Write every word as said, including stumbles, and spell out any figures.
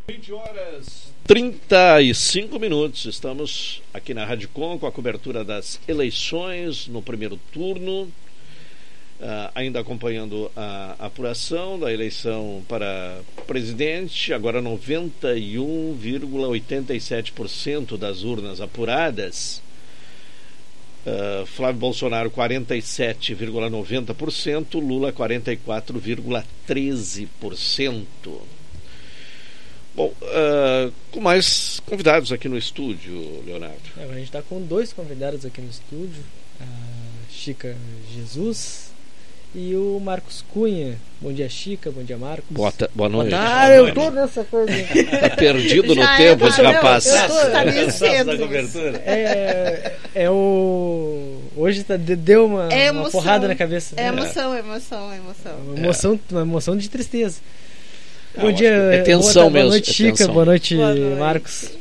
vinte horas trinta e cinco minutos. Estamos aqui na Rádio Com com a cobertura das eleições no primeiro turno, uh, ainda acompanhando a apuração da eleição para presidente. Agora noventa e um vírgula oitenta e sete por cento das urnas apuradas. Uh, Flávio Bolsonaro quarenta e sete vírgula noventa por cento, Lula quarenta e quatro vírgula treze por cento. Bom, uh, com mais convidados aqui no estúdio, Leonardo. É, a gente está com dois convidados aqui no estúdio, a Chica Jesus e o Marcos Cunha. Bom dia, Chica, bom dia, Marcos. Boa, ta- boa noite. Ah, eu tô nessa coisa. Tá perdido no Já tempo, é, esse não, rapaz. eu tô estabelecendo. É, é o... Hoje tá, deu uma, É uma emoção. porrada na cabeça. É emoção, emoção, emoção. Uma emoção, uma emoção de tristeza. Ah, Bom eu dia, acho que é tensão boa, boa mesmo, noite, é Chica. tensão. Boa noite, Boa noite. Marcos.